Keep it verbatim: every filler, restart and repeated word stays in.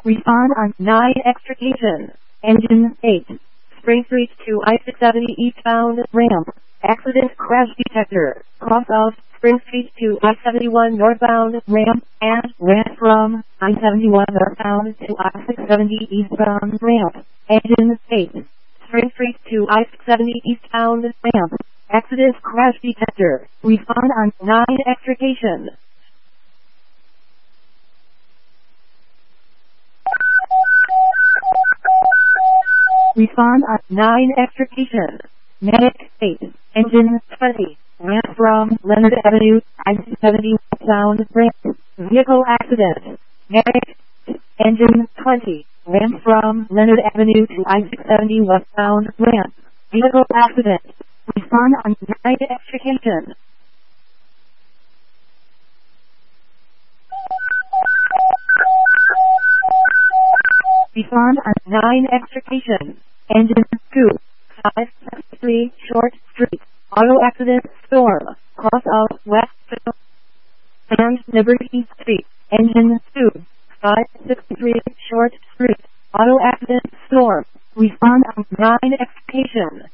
Respond on nine extrication. Engine eight. Spring Street to I six seventy eastbound ramp. Accident crash detector. Cross of Spring Street to I seventy-one northbound ramp and ramp from I seventy-one northbound to I six seventy eastbound ramp. Engine eight. Spring Street to I six seventy eastbound ramp. Accident crash detector. Respond on nine extrication. Respond on nine extrication. Medic eight. Engine twenty. Ramp from Leonard Avenue, I seventy westbound ramp. Vehicle accident. Medic Engine twenty. Ramp from Leonard Avenue to I six seventy westbound ramp. Vehicle accident. Respond on nine extrication. Respond on nine extrication. Engine two. five sixty-three Short Street. Auto accident storm. Cross of West and Liberty Street. Engine two. five sixty-three Short Street. Auto accident storm. Respond on nine extrication.